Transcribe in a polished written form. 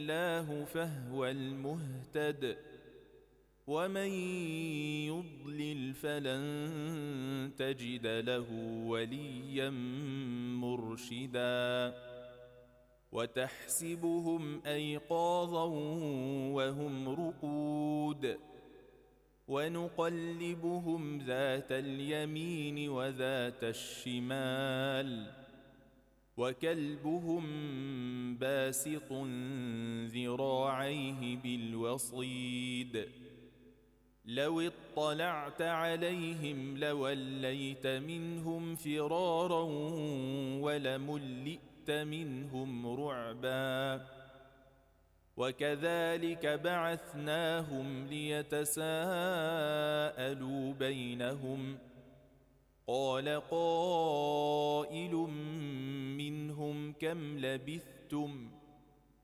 الله فهو المهتد ومن يضلل فلن تجد له وليا مرشدا وتحسبهم أيقاظا وهم رقود ونقلبهم ذات اليمين وذات الشمال وكلبهم باسط ذراعيه بالوصيد لو اطلعت عليهم لوليت منهم فرارا ولملئت منهم رعبا وكذلك بعثناهم ليتساءلوا بينهم قال قائل منهم كم لبثتم